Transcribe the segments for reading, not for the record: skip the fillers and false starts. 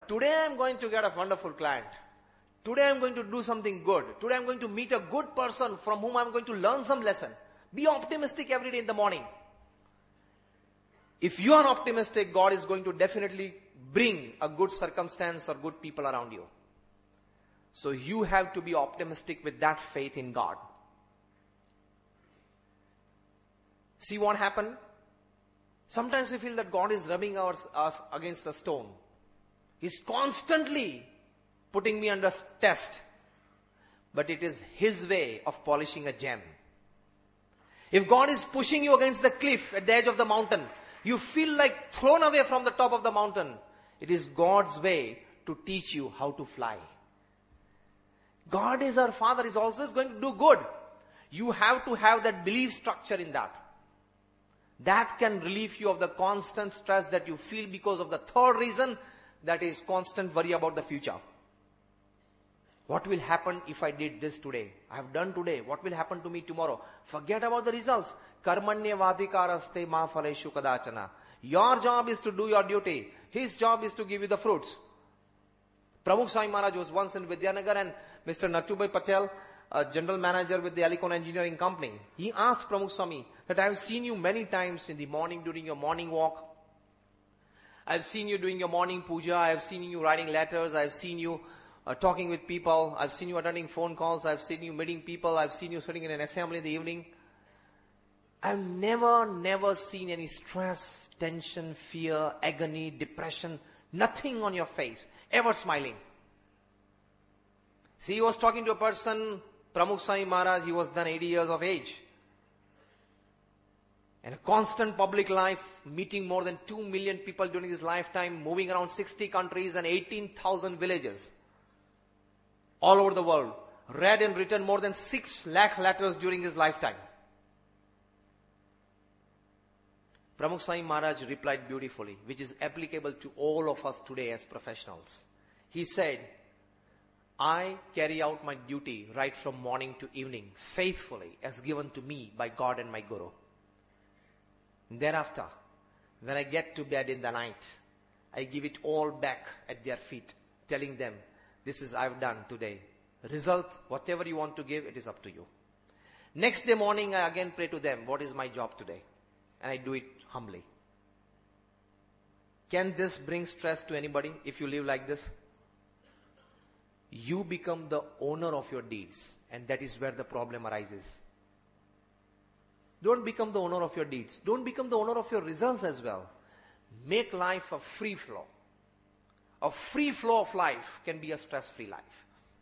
today I'm going to get a wonderful client. Today I'm going to do something good. Today I'm going to meet a good person from whom I'm going to learn some lesson. Be optimistic every day in the morning. If you are optimistic, God is going to definitely bring a good circumstance or good people around you. So you have to be optimistic with that faith in God. See what happened? Sometimes we feel that God is rubbing us against a stone. He's constantly putting me under test. But it is His way of polishing a gem. If God is pushing you against the cliff at the edge of the mountain, you feel like thrown away from the top of the mountain. It is God's way to teach you how to fly. God is our Father. He's always going to do good. You have to have that belief structure in that. That can relieve you of the constant stress that you feel because of the third reason, that is constant worry about the future. What will happen if I did this today? I have done today. What will happen to me tomorrow? Forget about the results. Karmanya vadikaraste ma phaleshu kadachana. Your job is to do your duty. His job is to give you the fruits. Pramukh Swami Maharaj was once in Vidyanagar, and Mr. Natubhai Patel, a general manager with the Alicon Engineering Company, he asked Pramukh Swami that I have seen you many times in the morning during your morning walk. I have seen you doing your morning puja. I have seen you writing letters. I have seen you talking with people. I've seen you attending phone calls. I've seen you meeting people. I've seen you sitting in an assembly in the evening. I've never seen any stress, tension, fear, agony, depression, nothing on your face, ever smiling. See, he was talking to a person, Pramukh Swami Maharaj, he was then 80 years of age. And a constant public life, meeting more than 2 million people during his lifetime, moving around 60 countries and 18,000 villages all over the world. Read and written more than 6 lakh letters during his lifetime. Pramukh Swami Maharaj replied beautifully, which is applicable to all of us today as professionals. He said, I carry out my duty right from morning to evening, faithfully, as given to me by God and my Guru. Thereafter, when I get to bed in the night, I give it all back at their feet, telling them, this is I've done today. Result, whatever you want to give, it is up to you. Next day morning, I again pray to them, what is my job today? And I do it humbly. Can this bring stress to anybody if you live like this? You become the owner of your deeds, and that is where the problem arises. Don't become the owner of your deeds. Don't become the owner of your results as well. Make life a free flow. A free flow of life can be a stress-free life.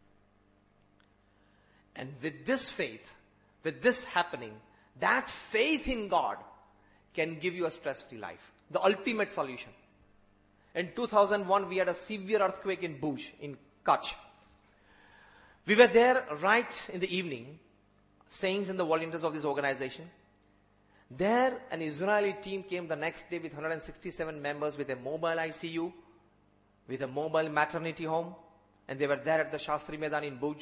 And with this faith, with this happening, that faith in God can give you a stress-free life. The ultimate solution. In 2001, we had a severe earthquake in Bhuj, in Kutch. We were there right in the evening, saints and the volunteers of this organization. There, an Israeli team came the next day with 167 members with a mobile ICU, with a mobile maternity home, and they were there at the Shastri Maidan in Bhuj.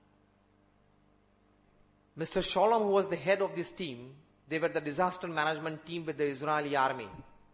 Mr. Shalom, who was the head of this team, they were the disaster management team with the Israeli army.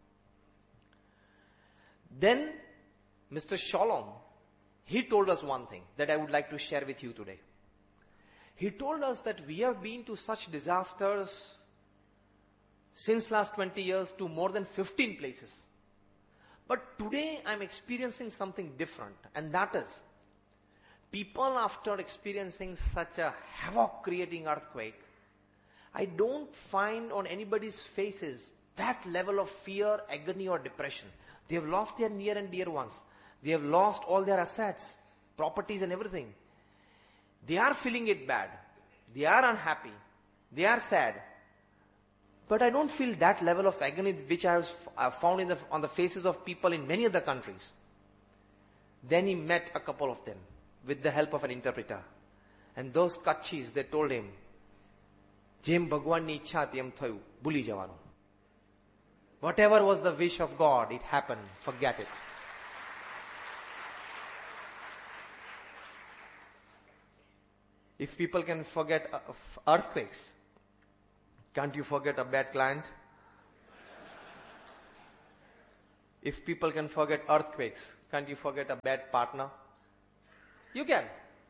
Then, Mr. Shalom, he told us one thing that I would like to share with you today. He told us that we have been to such disasters since last 20 years to more than 15 places. But today I'm experiencing something different, and that is, people after experiencing such a havoc-creating earthquake, I don't find on anybody's faces that level of fear, agony or depression. They have lost their near and dear ones. They have lost all their assets, properties and everything. They are feeling it bad. They are unhappy. They are sad. But I don't feel that level of agony which I have found on the faces of people in many other countries. Then he met a couple of them with the help of an interpreter. And those Kutchis, they told him, Jem Bhagwanni ઈચ્છા હતી એમ થયું, ભૂલી જવાનું. Whatever was the wish of God, it happened. Forget it. If people can forget earthquakes, can't you forget a bad client? If people can forget earthquakes, can't you forget a bad partner? You can.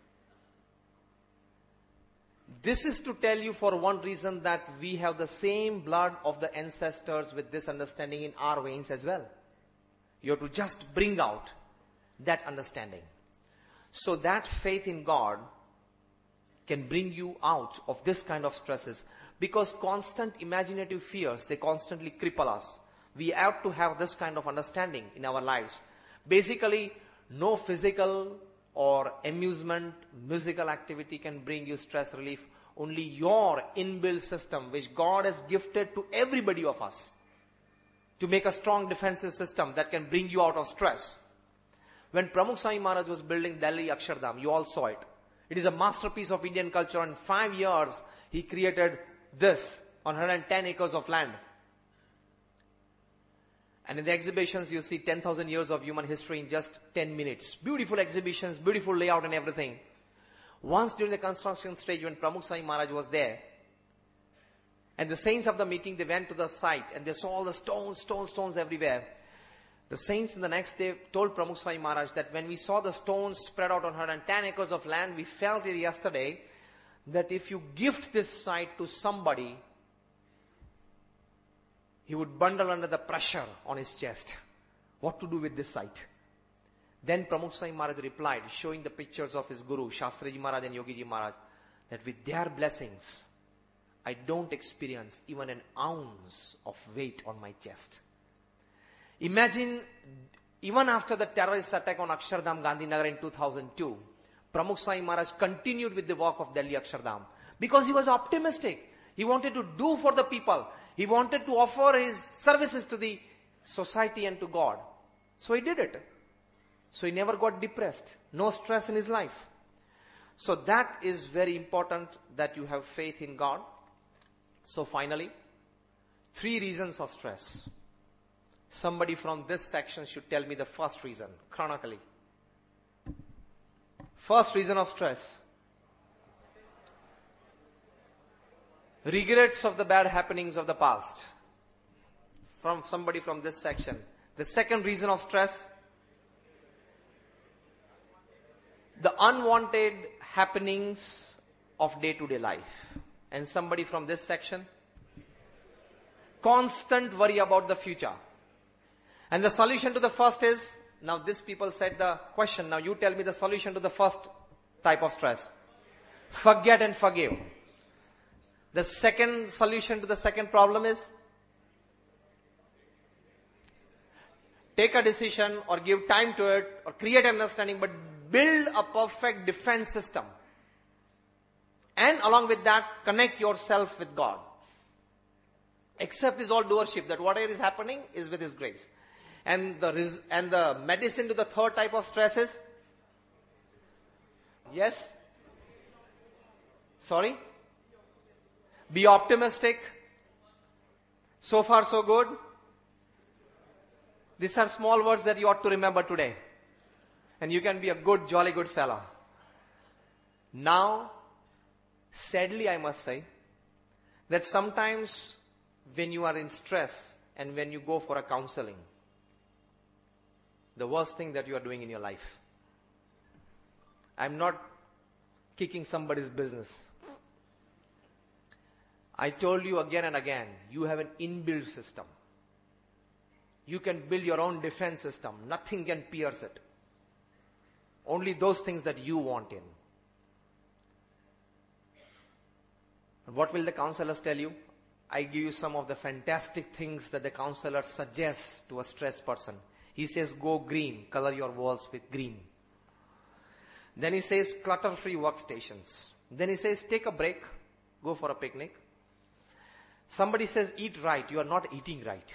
This is to tell you for one reason that we have the same blood of the ancestors with this understanding in our veins as well. You have to just bring out that understanding. So that faith in God can bring you out of this kind of stresses, because constant imaginative fears, they constantly cripple us. We have to have this kind of understanding in our lives. Basically, no physical or amusement, musical activity can bring you stress relief. Only your inbuilt system, which God has gifted to everybody of us, to make a strong defensive system that can bring you out of stress. When Pramukh Sai Maharaj was building Delhi Akshardham, you all saw it. It is a masterpiece of Indian culture. In 5 years, he created this on 110 acres of land. And in the exhibitions, you see 10,000 years of human history in just 10 minutes. Beautiful exhibitions, beautiful layout and everything. Once during the construction stage, when Pramukh Sai Maharaj was there, and the saints of the meeting, they went to the site and they saw all the stones everywhere. The saints in the next day told Pramukh Sai Maharaj that when we saw the stones spread out on 110 acres of land, we felt it yesterday that if you gift this site to somebody, he would bundle under the pressure on his chest. What to do with this site? Then Pramukh Sai Maharaj replied, showing the pictures of his Guru, Shastriji Maharaj and Yogiji Maharaj, that with their blessings, I don't experience even an ounce of weight on my chest. Imagine, even after the terrorist attack on Akshardham, Gandhinagar in 2002, Pramukh Sai Maharaj continued with the work of Delhi Akshardham because he was optimistic. He wanted to do for the people. He wanted to offer his services to the society and to God. So he did it. So he never got depressed. No stress in his life. So that is very important, that you have faith in God. So finally, 3 reasons of stress. Somebody from this section should tell me the first reason, chronically. First reason of stress. Regrets of the bad happenings of the past. From somebody from this section. The second reason of stress. The unwanted happenings of day-to-day life. And somebody from this section. Constant worry about the future. And the solution to the first is, now this people said the question, now you tell me the solution to the first type of stress. Forget and forgive. The second solution to the second problem is, take a decision or give time to it or create understanding, but build a perfect defense system. And along with that, connect yourself with God. Accept His all doership, that whatever is happening is with His grace. And the medicine to the third type of stress is? Yes? Sorry? Be optimistic. So far so good. These are small words that you ought to remember today. And you can be a good, jolly good fellow. Now, sadly I must say, that sometimes when you are in stress and when you go for a counseling, the worst thing that you are doing in your life. I'm not kicking somebody's business. I told you again and again, you have an inbuilt system. You can build your own defense system. Nothing can pierce it. Only those things that you want in. And what will the counselors tell you? I give you some of the fantastic things that the counselor suggests to a stressed person. He says, go green, color your walls with green. Then he says, clutter-free workstations. Then he says, take a break, go for a picnic. Somebody says, eat right, you are not eating right.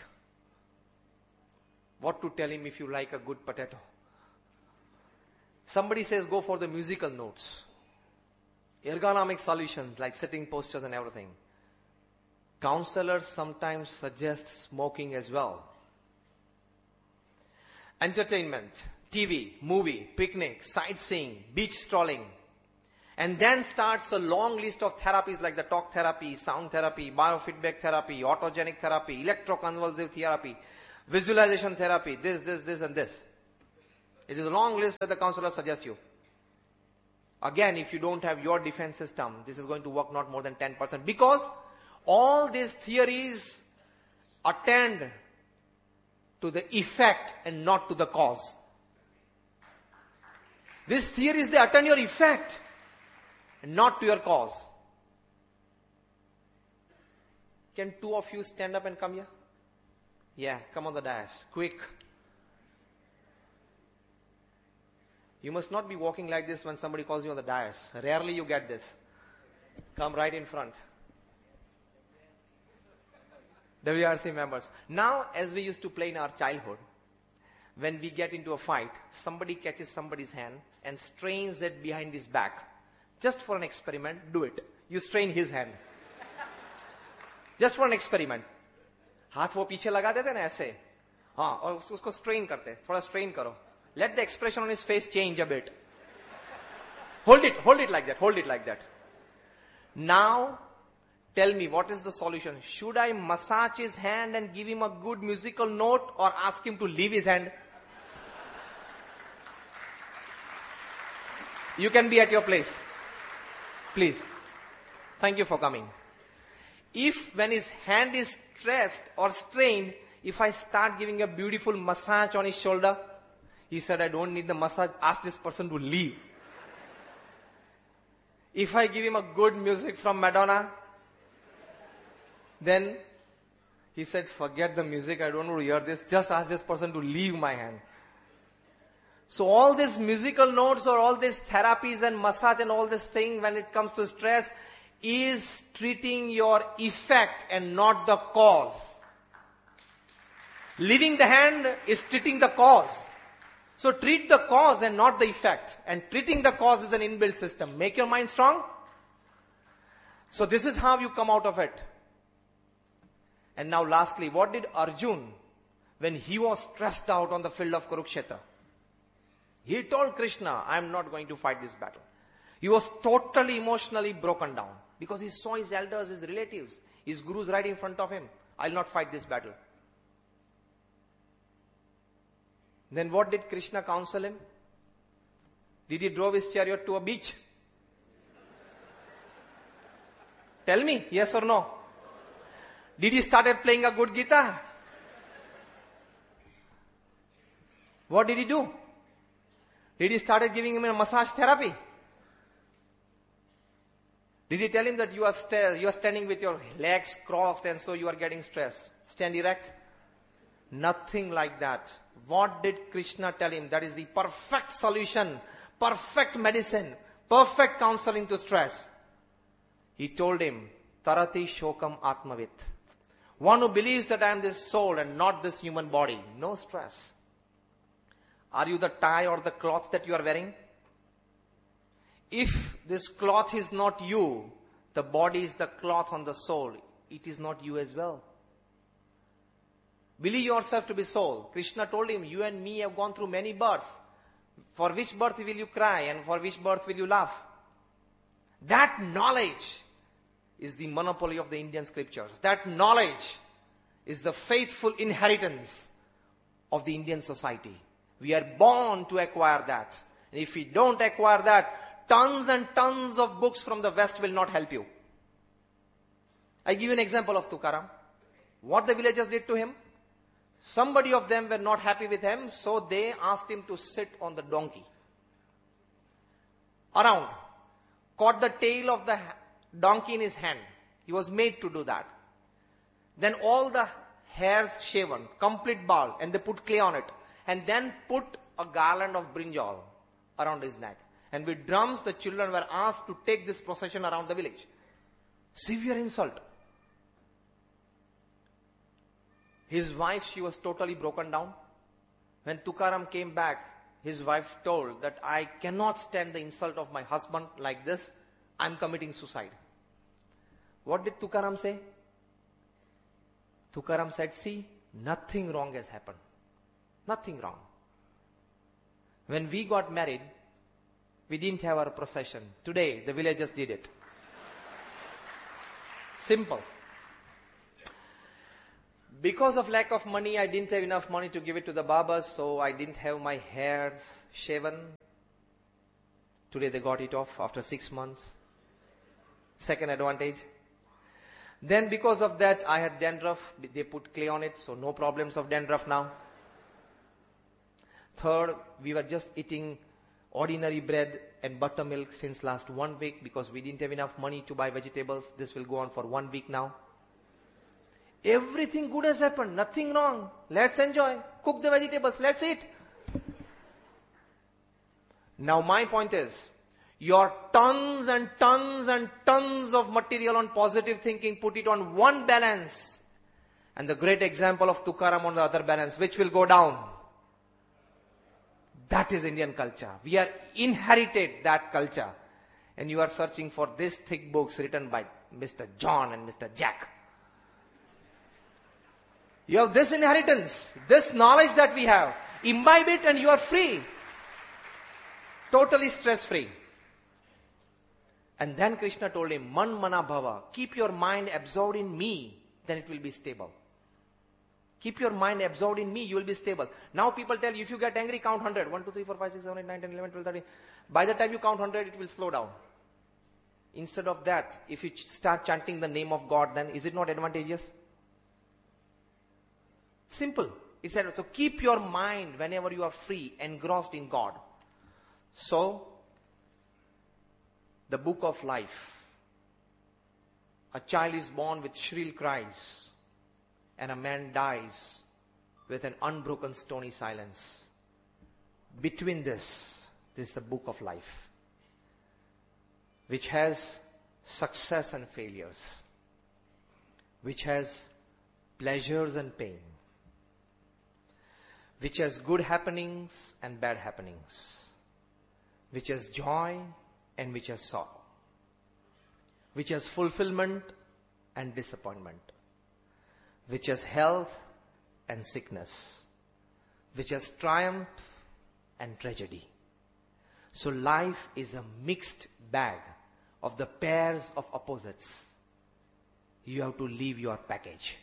What to tell him if you like a good potato? Somebody says, go for the musical notes. Ergonomic solutions like sitting postures and everything. Counselors sometimes suggest smoking as well. Entertainment, TV, movie, picnic, sightseeing, beach strolling. And then starts a long list of therapies like the talk therapy, sound therapy, biofeedback therapy, autogenic therapy, electroconvulsive therapy. visualization therapy, this and this. It is a long list that the counselor suggests you. Again, if you don't have your defense system, this is going to work not more than 10%, because all these theories attend to the effect and not to the cause. These theories, they attend your effect and not to your cause. Can two of you stand up and come here? Yeah, come on the dais, quick. You must not be walking like this when somebody calls you on the dais. Rarely you get this. Come right in front. WRC members. Now, as we used to play in our childhood, when we get into a fight, somebody catches somebody's hand and strains it behind his back. Just for an experiment, do it. You strain his hand. Just for an experiment. हाथ वो पीछे लगा देते ना ऐसे. हाँ, और उसको strain करते. थोड़ा strain करो. Let the expression on his face change a bit. Hold it like that, hold it like that. Now, tell me, what is the solution? Should I massage his hand and give him a good musical note, or ask him to leave his hand? You can be at your place. Please. Thank you for coming. If when his hand is stressed or strained, if I start giving a beautiful massage on his shoulder, he said, I don't need the massage, ask this person to leave. If I give him a good music from Madonna, then he said, forget the music, I don't want to hear this, just ask this person to leave my hand. So all these musical notes or all these therapies and massage and all this thing, when it comes to stress, is treating your effect and not the cause. Leaving the hand is treating the cause. So treat the cause and not the effect. And treating the cause is an inbuilt system. Make your mind strong. So this is how you come out of it. And now lastly, what did Arjun, when he was stressed out on the field of Kurukshetra? He told Krishna, I am not going to fight this battle. He was totally emotionally broken down because he saw his elders, his relatives, his gurus right in front of him. I will not fight this battle. Then what did Krishna counsel him? Did he drove his chariot to a beach? Tell me, yes or no? Did he started playing a good guitar? What did he do? Did he started giving him a massage therapy? Did he tell him that you are standing with your legs crossed and so you are getting stressed? Stand erect? Nothing like that. What did Krishna tell him? That is the perfect solution, perfect medicine, perfect counseling to stress. He told him, Tarati Shokam Atmavit. One who believes that I am this soul and not this human body. No stress. Are you the tie or the cloth that you are wearing? If this cloth is not you, the body is the cloth on the soul. It is not you as well. Believe yourself to be soul. Krishna told him, you and me have gone through many births. For which birth will you cry and for which birth will you laugh? That knowledge is the monopoly of the Indian scriptures. That knowledge is the faithful inheritance of the Indian society. We are born to acquire that. And if we don't acquire that, tons and tons of books from the West will not help you. I give you an example of Tukaram. What the villagers did to him? Somebody of them were not happy with him, so they asked him to sit on the donkey. Around. Caught the tail of the donkey in his hand. He was made to do that. Then all the hairs shaven, complete bald, and they put clay on it. And then put a garland of brinjal around his neck. And with drums, the children were asked to take this procession around the village. Severe insult. His wife, she was totally broken down. When Tukaram came back, his wife told that I cannot stand the insult of my husband like this. I am committing suicide. What did Tukaram say? Tukaram said, see, nothing wrong has happened. Nothing wrong. When we got married, we didn't have our procession. Today, the villagers did it. Simple. Because of lack of money, I didn't have enough money to give it to the barbers, so I didn't have my hair shaven. Today they got it off after 6 months. Second advantage. Then because of that, I had dandruff. They put clay on it, so no problems of dandruff now. Third, we were just eating ordinary bread and buttermilk since last 1 week because we didn't have enough money to buy vegetables. This will go on for 1 week now. Everything good has happened. Nothing wrong. Let's enjoy. Cook the vegetables. Let's eat. Now my point is, your tons and tons and tons of material on positive thinking, put it on one balance. And the great example of Tukaram on the other balance, which will go down. That is Indian culture. We are inherited that culture. And you are searching for these thick books written by Mr. John and Mr. Jack. You have this inheritance, this knowledge that we have. Imbibe it and you are free. Totally stress-free. And then Krishna told him, Man mana bhava, keep your mind absorbed in me, then it will be stable. Keep your mind absorbed in me, you will be stable. Now people tell you, if you get angry, count 100. 1, 2, 3, 4, 5, 6, 7, 8, 9, 10, 11, 12, 13. By the time you count 100, it will slow down. Instead of that, if you start chanting the name of God, then is it not advantageous? Simple. He said, so keep your mind whenever you are free, engrossed in God. So, the book of life. A child is born with shrill cries, and a man dies with an unbroken stony silence. Between this is the book of life, which has success and failures, which has pleasures and pain, which has good happenings and bad happenings, which has joy and which has sorrow, which has fulfillment and disappointment, which has health and sickness, which has triumph and tragedy. So life is a mixed bag of the pairs of opposites. You have to leave your package.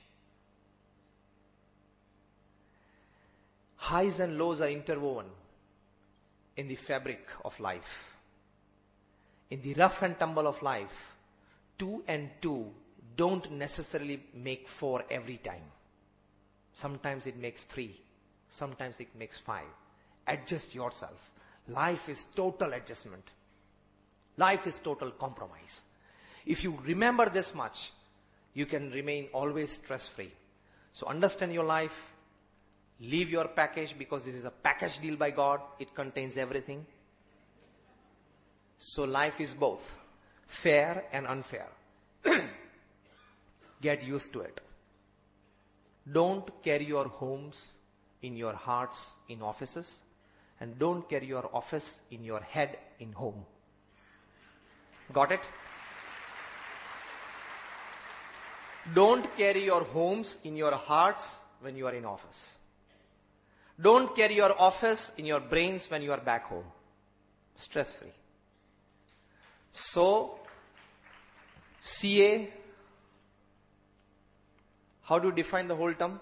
Highs and lows are interwoven in the fabric of life. In the rough and tumble of life, 2 and 2 don't necessarily make 4 every time. Sometimes it makes 3. Sometimes it makes 5. Adjust yourself. Life is total adjustment. Life is total compromise. If you remember this much, you can remain always stress-free. So understand your life. Leave your package, because this is a package deal by God. It contains everything. So life is both fair and unfair. Get used to it. Don't carry your homes in your hearts in offices, and don't carry your office in your head in home. Got it? Don't carry your homes in your hearts when you are in office. Don't carry your office in your brains when you are back home. Stress-free. So, CA, how do you define the whole term?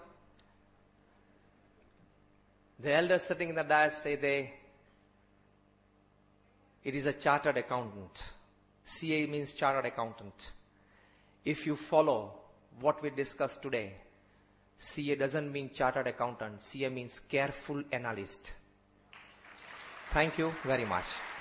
The elders sitting in the dais say it is a chartered accountant. CA means chartered accountant. If you follow what we discussed today, CA doesn't mean chartered accountant. CA means careful analyst. Thank you very much.